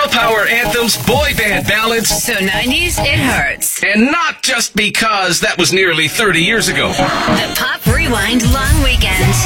Girl power anthems, boy band ballads. So 90s, it hurts. And not just because that was nearly 30 years ago. The Pop Rewind Long Weekend.